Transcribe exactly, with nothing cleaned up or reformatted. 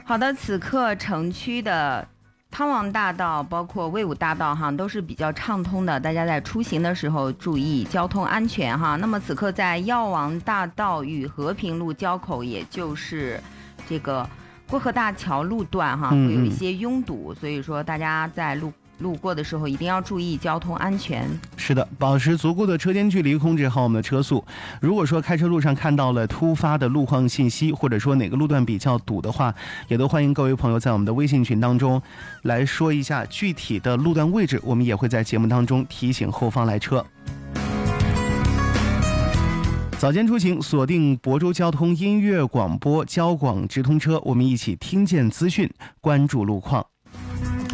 好的，此刻城区的汤王大道包括魏武大道哈都是比较畅通的，大家在出行的时候注意交通安全哈。那么此刻在药王大道与和平路交口，也就是这个过河大桥路段哈，会有一些拥堵，所以说大家在路路过的时候一定要注意交通安全。 是的，保持足够的车间距离，控制好我们的车速。如果说开车路上看到了突发的路况信息，或者说哪个路段比较堵的话，也都欢迎各位朋友在我们的微信群当中来说一下具体的路段位置，我们也会在节目当中提醒后方来车。早间出行，锁定亳州交通音乐广播交广直通车，我们一起听见资讯，关注路况。